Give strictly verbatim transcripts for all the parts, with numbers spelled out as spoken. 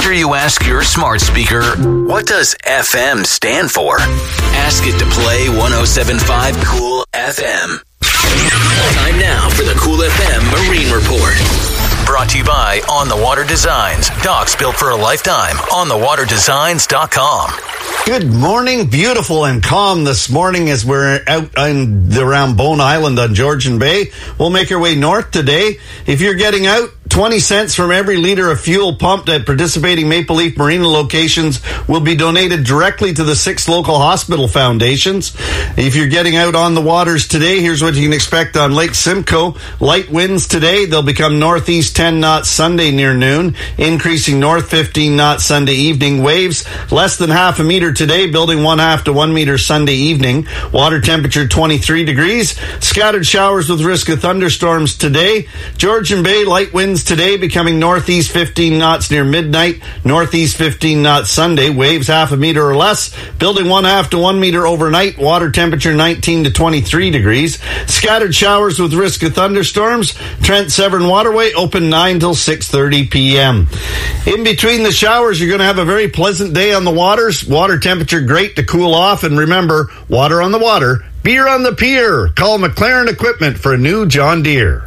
sure you ask your smart speaker, what does F M stand for? Ask it to play ten seventy-five Cool F M. Time now for the Cool F M Marine Report. Brought to you by On the Water Designs. Docks built for a lifetime. on the water designs dot com. Good morning. Beautiful and calm this morning as we're out on around Bone Island on Georgian Bay. We'll make our way north today. If you're getting out, twenty cents from every liter of fuel pumped at participating Maple Leaf Marina locations will be donated directly to the six local hospital foundations. If you're getting out on the waters today, here's what you can expect on Lake Simcoe. Light winds today. They'll become northeast ten knots Sunday near noon, increasing north fifteen knots Sunday evening. Waves less than half a meter today, building one half to one meter Sunday evening. Water temperature twenty-three degrees. Scattered showers with risk of thunderstorms today. Georgian Bay, light winds today becoming northeast fifteen knots near midnight, northeast fifteen knots Sunday, waves half a meter or less, building one half to one meter overnight, water temperature nineteen to twenty-three degrees, scattered showers with risk of thunderstorms, Trent Severn Waterway open nine till six thirty p.m. In between the showers, you're going to have a very pleasant day on the waters, water temperature great to cool off, and remember, water on the water, beer on the pier. Call McLaren Equipment for a new John Deere.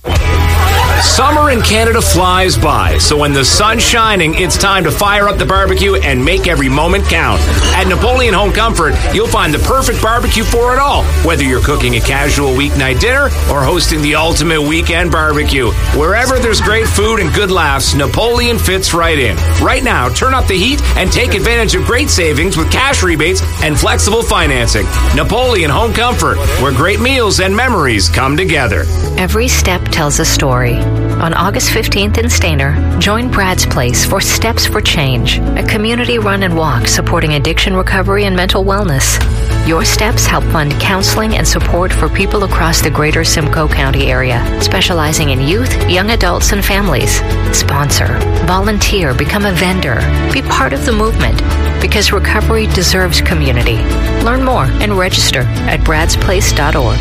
Summer in Canada flies by, so when the sun's shining, it's time to fire up the barbecue and make every moment count. At Napoleon Home Comfort, you'll find the perfect barbecue for it all, whether you're cooking a casual weeknight dinner or hosting the ultimate weekend barbecue. Wherever there's great food and good laughs, Napoleon fits right in. Right now, turn up the heat and take advantage of great savings with cash rebates and flexible financing. Napoleon Home Comfort, where great meals and memories come together. Every step tells a story. On August fifteenth in Stayner, join Brad's Place for Steps for Change, a community run and walk supporting addiction recovery and mental wellness. Your steps help fund counseling and support for people across the greater Simcoe County area, specializing in youth, young adults, and families. Sponsor, volunteer, become a vendor, be part of the movement, because recovery deserves community. Learn more and register at brads place dot org.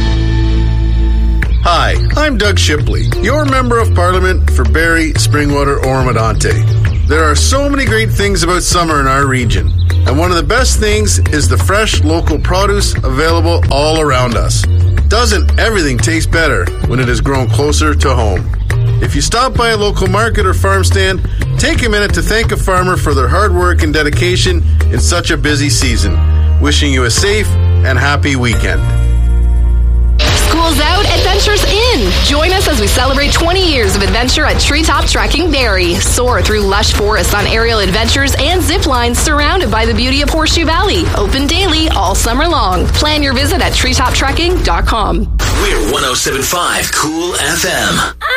Hi, I'm Doug Shipley, your Member of Parliament for Barrie, Springwater, Oromodante. There are so many great things about summer in our region, and one of the best things is the fresh local produce available all around us. Doesn't everything taste better when it is grown closer to home? If you stop by a local market or farm stand, take a minute to thank a farmer for their hard work and dedication in such a busy season. Wishing you a safe and happy weekend. School's out, adventure's in. Join us as we celebrate twenty years of adventure at Treetop Trekking Barrie. Soar through lush forests on aerial adventures and zip lines surrounded by the beauty of Horseshoe Valley. Open daily all summer long. Plan your visit at treetop trekking dot com. We're ten seventy-five Cool F M.